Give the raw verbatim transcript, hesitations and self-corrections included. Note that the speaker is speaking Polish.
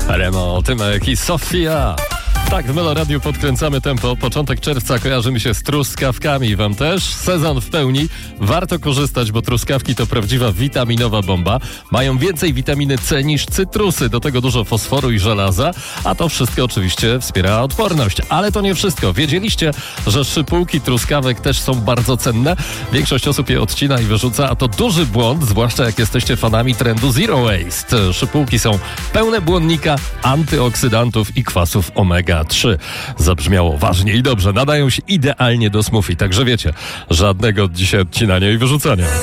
Remo, Tymek i Sofia. Tak, w Melo Radiu podkręcamy tempo. Początek czerwca kojarzy mi się z truskawkami. Wam też? Sezon w pełni. Warto korzystać, bo truskawki to prawdziwa witaminowa bomba. Mają więcej witaminy C niż cytrusy. Do tego dużo fosforu i żelaza. A to wszystko oczywiście wspiera odporność. Ale to nie wszystko. Wiedzieliście, że szypułki truskawek też są bardzo cenne? Większość osób je odcina i wyrzuca, a to duży błąd, zwłaszcza jak jesteście fanami trendu Zero Waste. Szypułki są pełne błonnika, antyoksydantów i kwasów omega trzy. Zabrzmiało ważnie i dobrze. Nadają się idealnie do smoothie. Także wiecie, żadnego dzisiaj odcinania i wyrzucania.